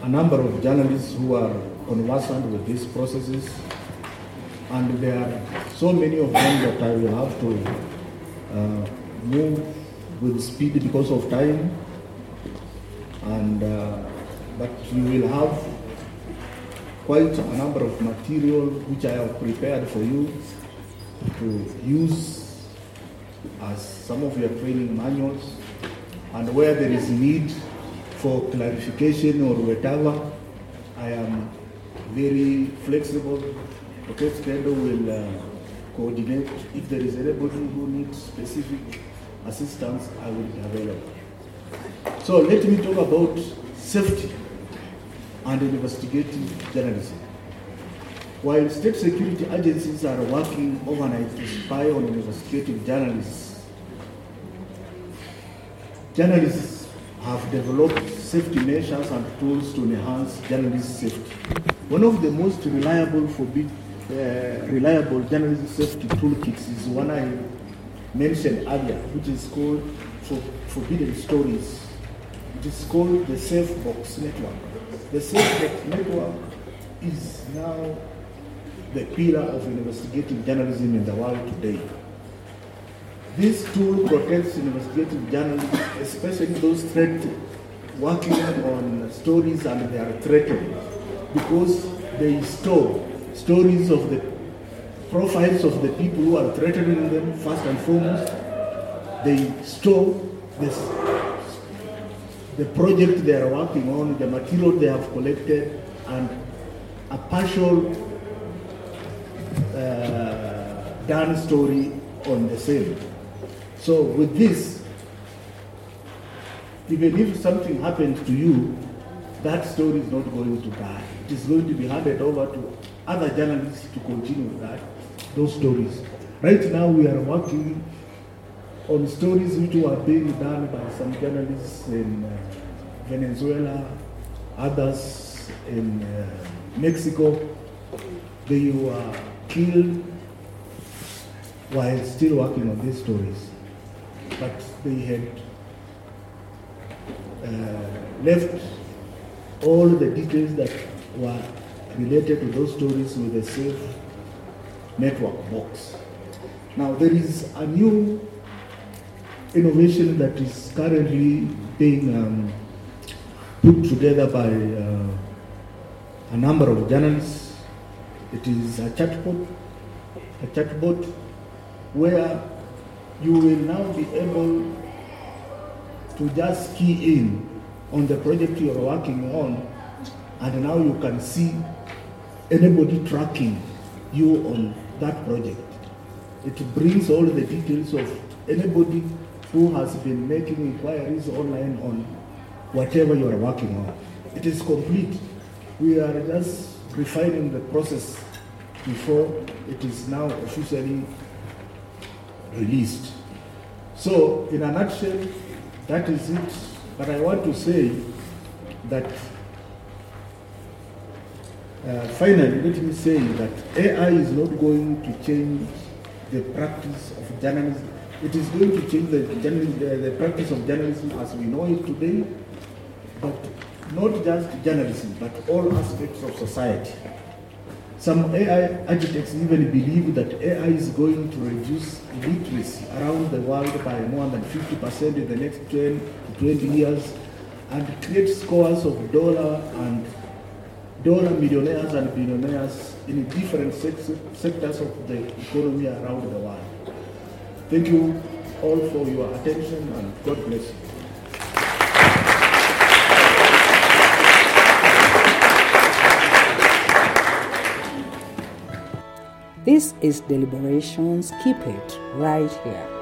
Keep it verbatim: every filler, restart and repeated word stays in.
a number of journalists who are conversant with these processes, and there are so many of them that I will have to uh, move with speed because of time, and uh, but you will have quite a number of material which I have prepared for you to use as some of your training manuals, and where there is need for clarification or whatever, I am very flexible. Okay, Kendo will uh, coordinate. If there is anybody who needs specific assistance, I will be available. So let me talk about safety and investigative journalism. While state security agencies are working overnight to spy on investigative journalists, journalists have developed safety measures and tools to enhance journalist safety. One of the most reliable forbid, uh, reliable journalist safety toolkits is one I mentioned earlier, which is called for, Forbidden Stories. It is called the Safe Box Network. The Safe Box Network is now the pillar of investigative journalism in the world today. This tool protects investigative journalists, especially those threat working on stories and they are threatened, because they store stories of the profiles of the people who are threatening them first and foremost. They store this, the project they are working on, the material they have collected, and a partial uh, done story on the same. So with this, even if something happens to you, that story is not going to die. It is going to be handed over to other journalists to continue that, those stories. Right now we are working on stories which were being done by some journalists in uh, Venezuela, others in uh, Mexico. They were killed while still working on these stories. But they had uh, left all the details that were related to those stories with a safe network box. Now there is a new innovation that is currently being um, put together by uh, a number of journalists. It is a chatbot, a chatbot where you will now be able to just key in on the project you are working on, and now you can see anybody tracking you on that project. It brings all the details of anybody who has been making inquiries online on whatever you are working on. It is complete. We are just refining the process before it is now officially released. So, in a nutshell, that is it. But I want to say that uh, finally, let me say that A I is not going to change the practice of journalism. It is going to change the, the, the practice of journalism as we know it today, but not just journalism, but all aspects of society. Some A I architects even believe that A I is going to reduce illiteracy around the world by more than fifty percent in the next ten to twenty years, and create scores of dollar and dollar millionaires and billionaires in different sectors of the economy around the world. Thank you all for your attention, and God bless you. This is Deliberations. Keep it right here.